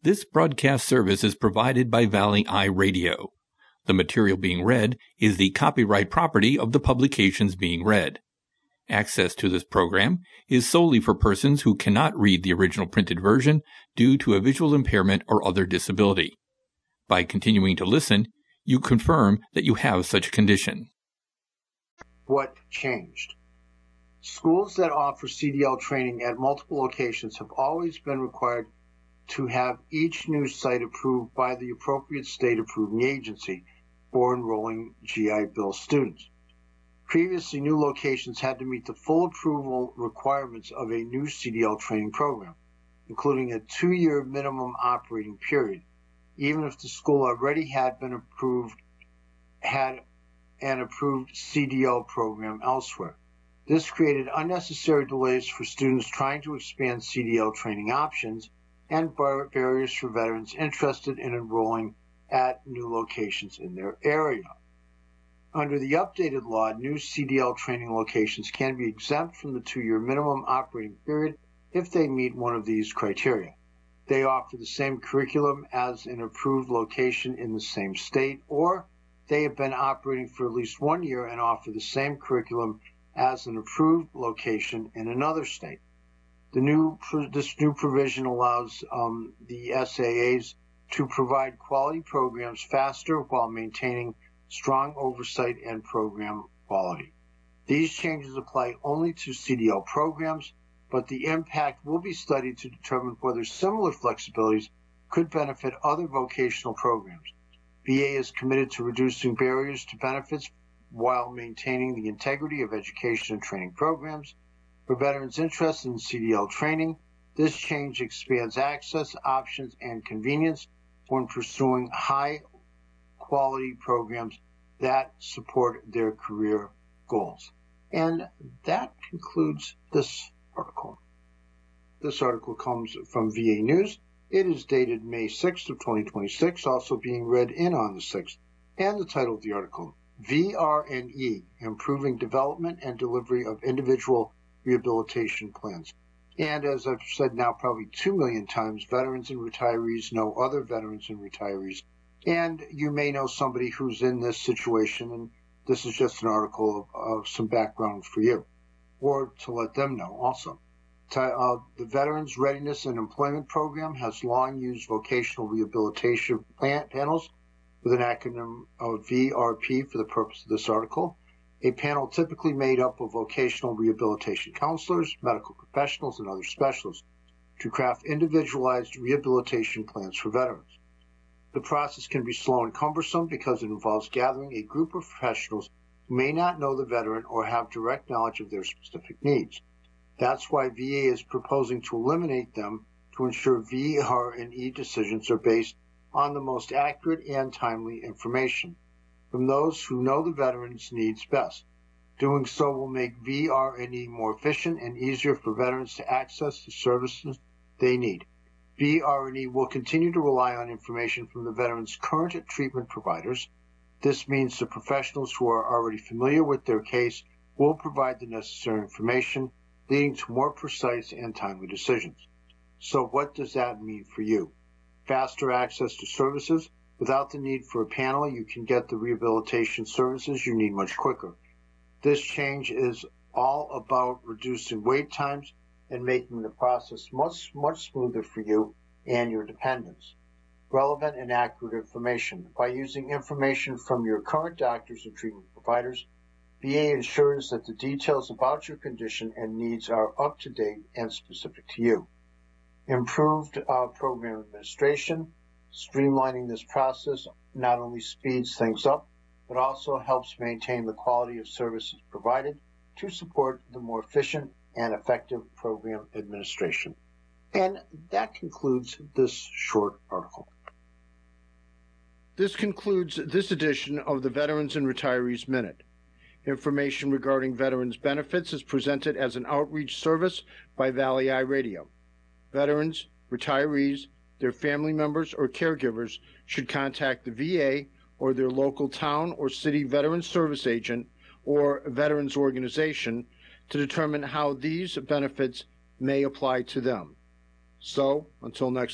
This broadcast service is provided by Valley Eye Radio. The material being read is the copyright property of the publications being read. Access to this program is solely for persons who cannot read the original printed version due to a visual impairment or other disability. By continuing to listen, you confirm that you have such a condition. What changed? Schools that offer CDL training at multiple locations have always been required to have each new site approved by the appropriate state approving agency for enrolling GI Bill students. Previously, new locations had to meet the full approval requirements of a new CDL training program, including a 2-year minimum operating period, even if the school already had an approved CDL program elsewhere. This created unnecessary delays for students trying to expand CDL training options and barriers for veterans interested in enrolling at new locations in their area. Under the updated law, new CDL training locations can be exempt from the 2-year minimum operating period if they meet one of these criteria. They offer the same curriculum as an approved location in the same state, or they have been operating for at least 1 year and offer the same curriculum as an approved location in another state. This new provision allows the SAAs to provide quality programs faster while maintaining strong oversight and program quality. These changes apply only to CDL programs, but the impact will be studied to determine whether similar flexibilities could benefit other vocational programs. VA is committed to reducing barriers to benefits while maintaining the integrity of education and training programs. For veterans interested in CDL training, this change expands access, options, and convenience when pursuing high-quality programs that support their career goals. And that concludes this article. This article comes from VA News. It is dated May 6th of 2026, also being read in on the 6th. And the title of the article, VRNE, Improving Development and Delivery of Individual Rehabilitation Plans. And as I've said now probably 2 million times, veterans and retirees know other veterans and retirees. And you may know somebody who's in this situation, and this is just an article of some background for you, or to let them know also. The Veterans Readiness and Employment Program has long used vocational rehabilitation panels with an acronym of VRP for the purpose of this article. A panel typically made up of vocational rehabilitation counselors, medical professionals, and other specialists to craft individualized rehabilitation plans for veterans. The process can be slow and cumbersome because it involves gathering a group of professionals who may not know the veteran or have direct knowledge of their specific needs. That's why VA is proposing to eliminate them to ensure VRNE decisions are based on the most accurate and timely information from those who know the veteran's needs best. Doing so will make VRNE more efficient and easier for veterans to access the services they need. VRNE will continue to rely on information from the veteran's current treatment providers. This means the professionals who are already familiar with their case will provide the necessary information, leading to more precise and timely decisions. So what does that mean for you? Faster access to services. Without the need for a panel, you can get the rehabilitation services you need much quicker. This change is all about reducing wait times and making the process much smoother for you and your dependents. Relevant and accurate information. By using information from your current doctors and treatment providers, VA ensures that the details about your condition and needs are up to date and specific to you. Improved program administration. Streamlining this process not only speeds things up, but also helps maintain the quality of services provided to support the more efficient and effective program administration. And that concludes this short article. This concludes this edition of the Veterans and Retirees Minute. Information regarding veterans' benefits is presented as an outreach service by Valley Eye Radio. Veterans, retirees, their family members, or caregivers should contact the VA or their local town or city Veterans Service Agent or Veterans Organization to determine how these benefits may apply to them. So, until next